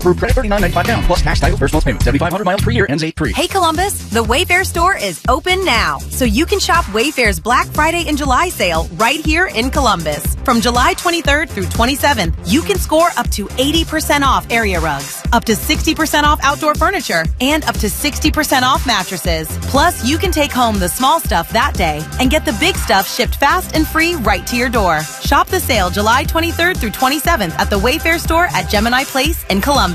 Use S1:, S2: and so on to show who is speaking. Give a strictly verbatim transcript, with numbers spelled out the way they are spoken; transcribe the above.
S1: Approved credit thirty-nine ninety-five down plus cash title first month's payment. seventy-five hundred miles per year ends eight three.
S2: Hey Columbus, the Wayfair store is open now, so you can shop Wayfair's Black Friday and July sale right here in Columbus. From July twenty-third through twenty-seventh, you can score up to eighty percent off area rugs, up to sixty percent off outdoor furniture, and up to sixty percent off mattresses. Plus, you can take home the small stuff that day and get the big stuff shipped fast and free right to your door. Shop the sale July twenty-third through twenty-seventh at the Wayfair store at Gemini Place in Columbus.